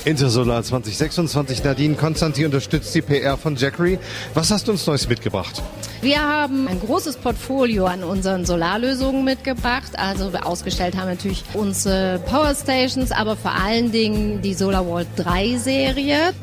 Intersolar 2026. Nadine Konstantin unterstützt die PR von Jackery. Was hast du uns Neues mitgebracht? Wir haben ein großes Portfolio an unseren Solarlösungen mitgebracht. Also wir ausgestellt haben natürlich unsere Powerstations, aber vor allen Dingen die SolarVault 3 Serie,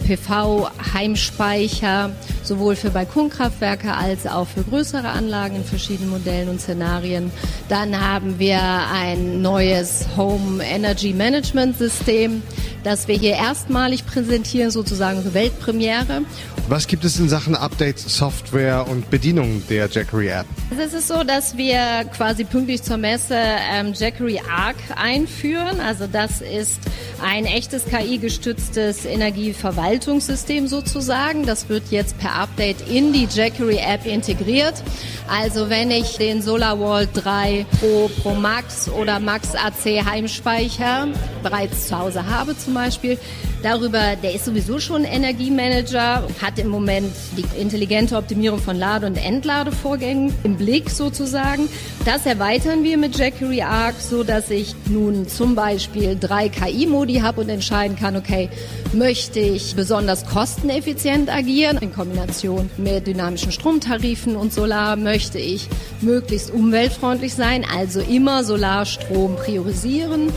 PV-Heimspeicher, sowohl für Balkonkraftwerke als auch für größere Anlagen in verschiedenen Modellen und Szenarien. Dann haben wir ein neues Home Energy Management System, das wir hier erstmalig präsentieren, sozusagen eine Weltpremiere. Was gibt es in Sachen Updates, Software und Bedienung der Jackery App? Es ist so, dass wir quasi pünktlich zur Messe Jackery Arc einführen. Also das ist ein echtes KI-gestütztes Energieverwaltungssystem sozusagen. Das wird jetzt per Update in die Jackery App integriert. Also wenn ich den SolarVault 3 Pro Max oder Max AC Heimspeicher bereits zu Hause habe zum Beispiel, der ist sowieso schon Energiemanager, hat im Moment die intelligente Optimierung von Lade- und Entladevorgängen im Blick sozusagen. Das erweitern wir mit Jackery Arc, so dass ich nun zum Beispiel 3 KI-Modi habe und entscheiden kann, okay, möchte ich besonders kosteneffizient agieren in Kombination mit dynamischen Stromtarifen und Solar, möchte ich möglichst umweltfreundlich sein, also immer Solarstrom priorisieren,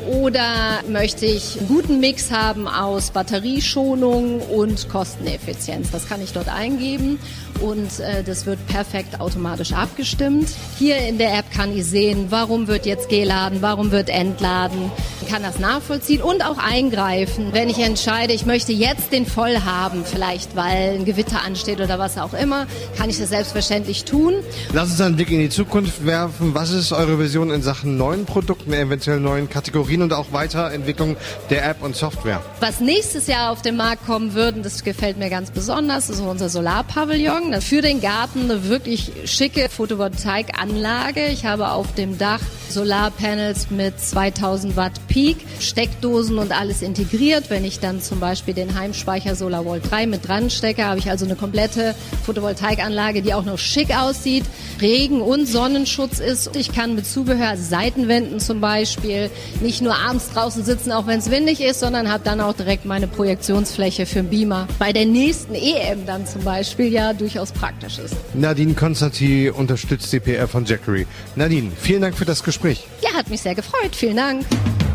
oder möchte ich einen guten Mix haben aus Batterieschonung und Kosteneffizienz. Das kann ich dort eingeben und das wird perfekt automatisch abgestimmt. Hier in der App kann ich sehen, warum wird jetzt geladen, warum wird entladen. Ich kann das nachvollziehen und auch eingreifen, wenn ich entscheide, ich möchte jetzt den voll haben, vielleicht weil ein Gewitter ansteht oder was auch immer, kann ich das selbstverständlich tun. Lass uns einen Blick in die Zukunft werfen. Was ist eure Vision in Sachen neuen Produkten, eventuell neuen Kategorien und auch Weiterentwicklung der App und Software? Was nächstes Jahr auf den Markt kommen wird, das gefällt mir ganz besonders, ist unser Solarpavillon. Für den Garten eine wirklich schicke Photovoltaikanlage. Ich habe auf dem Dach Solarpanels mit 2000 Watt Peak, Steckdosen und alles integriert. Wenn ich dann zum Beispiel den Heimspeicher SolarVault 3 mit dran stecke, habe ich also eine komplette Photovoltaikanlage, die auch noch schick aussieht, Regen- und Sonnenschutz ist. Ich kann mit Zubehör, Seitenwänden zum Beispiel, nicht nur abends draußen sitzen, auch wenn es windig ist, sondern habe dann auch direkt meine Projektionsfläche für den Beamer. Bei der nächsten EM dann zum Beispiel ja durchaus praktisch ist. Nadine Konstantin unterstützt die PR von Jackery. Nadine, vielen Dank für das Gespräch. Ja, hat mich sehr gefreut. Vielen Dank.